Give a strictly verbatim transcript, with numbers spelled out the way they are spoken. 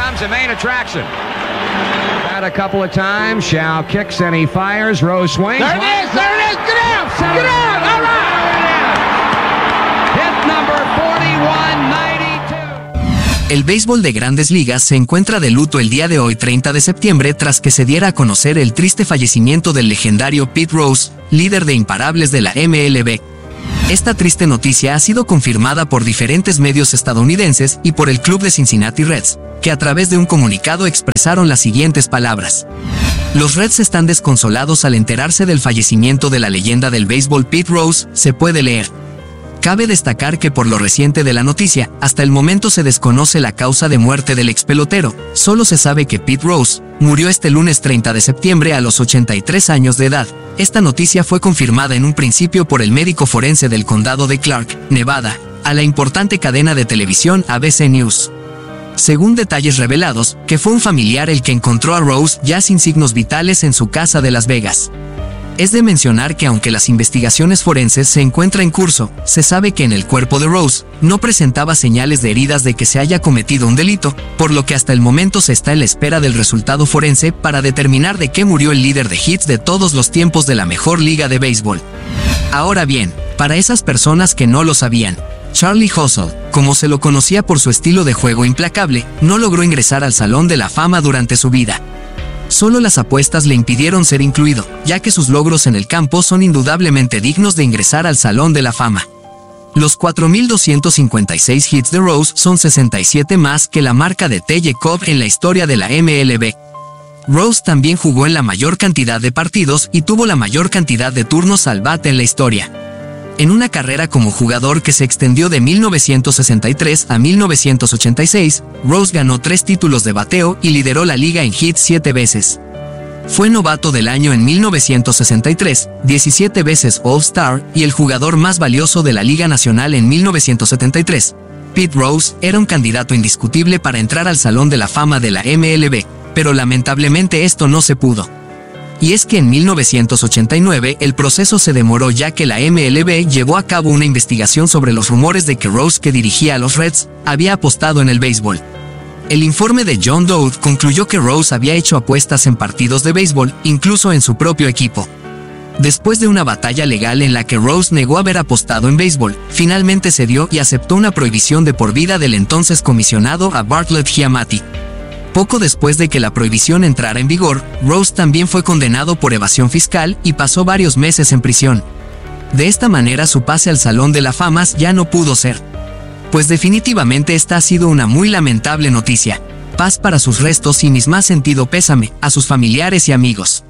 comes the main attraction. Got a couple of times. Shao kicks and he fires. Rose swings. There it is. There it is. Get out. Get out. All right. Hit number forty-one ninety-two. El béisbol de Grandes Ligas se encuentra de luto el día de hoy, treinta de septiembre, tras que se diera a conocer el triste fallecimiento del legendario Pete Rose, líder de imparables de la M L B. Esta triste noticia ha sido confirmada por diferentes medios estadounidenses y por el club de Cincinnati Reds, que a través de un comunicado expresaron las siguientes palabras. Los Reds están desconsolados al enterarse del fallecimiento de la leyenda del béisbol Pete Rose, se puede leer. Cabe destacar que por lo reciente de la noticia, hasta el momento se desconoce la causa de muerte del expelotero, solo se sabe que Pete Rose murió este lunes treinta de septiembre a los ochenta y tres años de edad. Esta noticia fue confirmada en un principio por el médico forense del condado de Clark, Nevada, a la importante cadena de televisión A B C News. Según detalles revelados, que fue un familiar el que encontró a Rose ya sin signos vitales en su casa de Las Vegas. Es de mencionar que aunque las investigaciones forenses se encuentran en curso, se sabe que en el cuerpo de Rose no presentaba señales de heridas de que se haya cometido un delito, por lo que hasta el momento se está en la espera del resultado forense para determinar de qué murió el líder de hits de todos los tiempos de la mejor liga de béisbol. Ahora bien, para esas personas que no lo sabían, Charlie Hustle, como se lo conocía por su estilo de juego implacable, no logró ingresar al Salón de la Fama durante su vida. Solo las apuestas le impidieron ser incluido, ya que sus logros en el campo son indudablemente dignos de ingresar al Salón de la Fama. Los cuatro mil doscientos cincuenta y seis hits de Rose son sesenta y siete más que la marca de T J Cobb en la historia de la M L B. Rose también jugó en la mayor cantidad de partidos y tuvo la mayor cantidad de turnos al bate en la historia. En una carrera como jugador que se extendió de mil novecientos sesenta y tres a mil novecientos ochenta y seis, Rose ganó tres títulos de bateo y lideró la liga en hits siete veces. Fue novato del año en mil novecientos sesenta y tres, diecisiete veces All-Star y el jugador más valioso de la Liga Nacional en mil novecientos setenta y tres. Pete Rose era un candidato indiscutible para entrar al Salón de la Fama de la M L B, pero lamentablemente esto no se pudo. Y es que en mil novecientos ochenta y nueve el proceso se demoró ya que la M L B llevó a cabo una investigación sobre los rumores de que Rose, que dirigía a los Reds, había apostado en el béisbol. El informe de John Dowd concluyó que Rose había hecho apuestas en partidos de béisbol, incluso en su propio equipo. Después de una batalla legal en la que Rose negó haber apostado en béisbol, finalmente cedió y aceptó una prohibición de por vida del entonces comisionado a Bartlett Giamatti. Poco después de que la prohibición entrara en vigor, Rose también fue condenado por evasión fiscal y pasó varios meses en prisión. De esta manera su pase al Salón de la Fama ya no pudo ser. Pues definitivamente esta ha sido una muy lamentable noticia. Paz para sus restos y mis más sentido pésame a sus familiares y amigos.